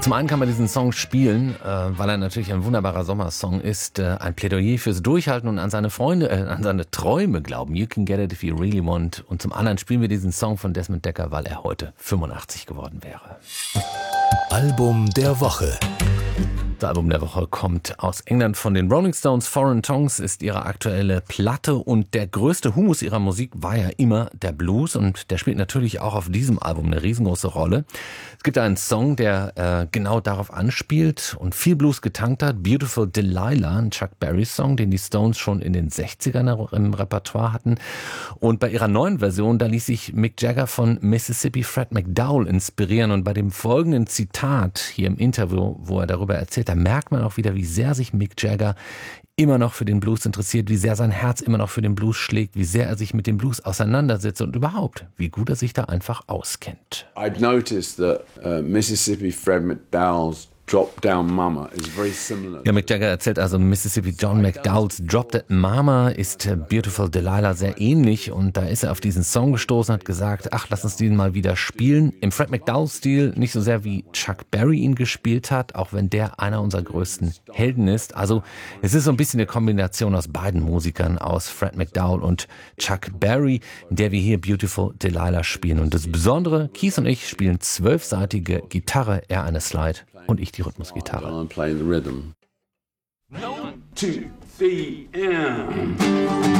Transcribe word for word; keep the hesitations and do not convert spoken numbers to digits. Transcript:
Zum einen kann man diesen Song spielen, äh, weil er natürlich ein wunderbarer Sommersong ist, äh, ein Plädoyer fürs Durchhalten und an seine Freunde, äh, an seine Träume glauben. You can get it if you really want. Und zum anderen spielen wir diesen Song von Desmond Dekker, weil er heute fünfundachtzig geworden wäre. Album der Woche. Das Album der Woche kommt aus England von den Rolling Stones. Foreign Tongues ist ihre aktuelle Platte und der größte Humus ihrer Musik war ja immer der Blues und der spielt natürlich auch auf diesem Album eine riesengroße Rolle. Es gibt einen Song, der äh, genau darauf anspielt und viel Blues getankt hat. Beautiful Delilah, ein Chuck Berry-Song, den die Stones schon in den sechzigern im Repertoire hatten. Und bei ihrer neuen Version, da ließ sich Mick Jagger von Mississippi Fred McDowell inspirieren und bei dem folgenden Zitat hier im Interview, wo er darüber erzählt, da merkt man auch wieder, wie sehr sich Mick Jagger immer noch für den Blues interessiert, wie sehr sein Herz immer noch für den Blues schlägt, wie sehr er sich mit dem Blues auseinandersetzt und überhaupt, wie gut er sich da einfach auskennt. I'd noticed that uh, Mississippi Fred McDowell's Drop Down Mama is very similar. Ja, Mick Jagger erzählt also, Mississippi John McDowells Drop Dead Mama ist Beautiful Delilah sehr ähnlich und da ist er auf diesen Song gestoßen, hat gesagt, ach, lass uns den mal wieder spielen. Im Fred McDowell-Stil, nicht so sehr wie Chuck Berry ihn gespielt hat, auch wenn der einer unserer größten Helden ist. Also es ist so ein bisschen eine Kombination aus beiden Musikern, aus Fred McDowell und Chuck Berry, in der wir hier Beautiful Delilah spielen. Und das Besondere, Keith und ich spielen zwölfseitige Gitarre, er eine Slide und ich die Rhythmusgitarre. I'm playing the rhythm. One, two, three, and...